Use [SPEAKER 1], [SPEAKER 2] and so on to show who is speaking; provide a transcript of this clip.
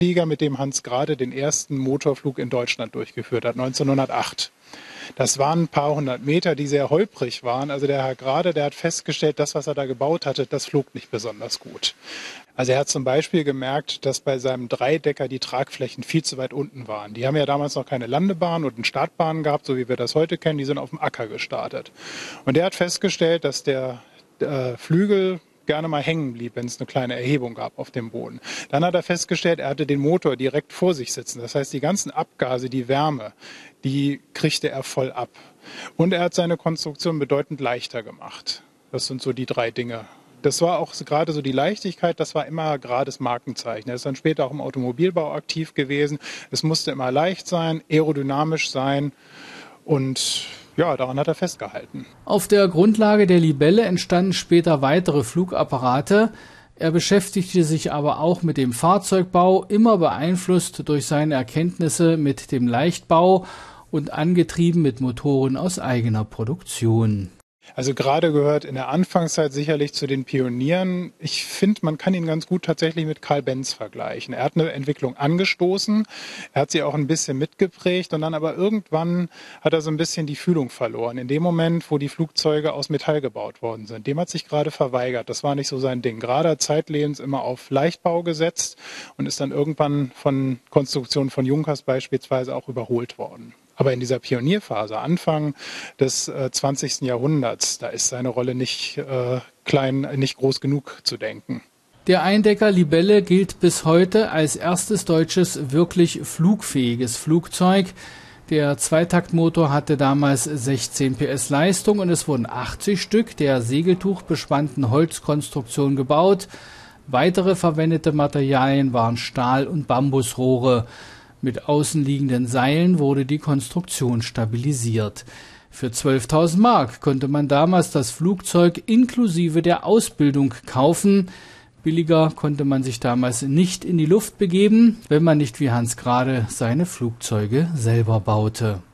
[SPEAKER 1] Flieger, mit dem Hans Grade den ersten Motorflug in Deutschland durchgeführt hat, 1908. Das waren ein paar hundert Meter, die sehr holprig waren. Also der Herr Grade, der hat festgestellt, das, was er da gebaut hatte, das flog nicht besonders gut. Also er hat zum Beispiel gemerkt, dass bei seinem Dreidecker die Tragflächen viel zu weit unten waren. Die haben ja damals noch keine Landebahn und Startbahn gehabt, so wie wir das heute kennen. Die sind auf dem Acker gestartet. Und er hat festgestellt, dass der Flügel gerne mal hängen blieb, wenn es eine kleine Erhebung gab auf dem Boden. Dann hat er festgestellt, er hatte den Motor direkt vor sich sitzen. Das heißt, die ganzen Abgase, die Wärme, die kriegte er voll ab. Und er hat seine Konstruktion bedeutend leichter gemacht. Das sind so die drei Dinge. Das war auch gerade so die Leichtigkeit, das war immer Grades Markenzeichen. Er ist dann später auch im Automobilbau aktiv gewesen. Es musste immer leicht sein, aerodynamisch sein und ja, daran hat er festgehalten.
[SPEAKER 2] Auf der Grundlage der Libelle entstanden später weitere Flugapparate. Er beschäftigte sich aber auch mit dem Fahrzeugbau, immer beeinflusst durch seine Erkenntnisse mit dem Leichtbau und angetrieben mit Motoren aus eigener Produktion.
[SPEAKER 1] Also Grade gehört in der Anfangszeit sicherlich zu den Pionieren. Ich finde, man kann ihn ganz gut tatsächlich mit Carl Benz vergleichen. Er hat eine Entwicklung angestoßen, er hat sie auch ein bisschen mitgeprägt und dann aber irgendwann hat er so ein bisschen die Fühlung verloren. In dem Moment, wo die Flugzeuge aus Metall gebaut worden sind. Dem hat sich Grade verweigert. Das war nicht so sein Ding. Grade hat zeitlebens immer auf Leichtbau gesetzt und ist dann irgendwann von Konstruktionen von Junkers beispielsweise auch überholt worden. Aber in dieser Pionierphase, Anfang des 20. Jahrhunderts, da ist seine Rolle nicht nicht groß genug zu denken.
[SPEAKER 2] Der Eindecker Libelle gilt bis heute als erstes deutsches wirklich flugfähiges Flugzeug. Der Zweitaktmotor hatte damals 16 PS Leistung und es wurden 80 Stück der segeltuchbespannten Holzkonstruktion gebaut. Weitere verwendete Materialien waren Stahl- und Bambusrohre. Mit außenliegenden Seilen wurde die Konstruktion stabilisiert. Für 12.000 Mark konnte man damals das Flugzeug inklusive der Ausbildung kaufen. Billiger konnte man sich damals nicht in die Luft begeben, wenn man nicht wie Hans Grade seine Flugzeuge selber baute.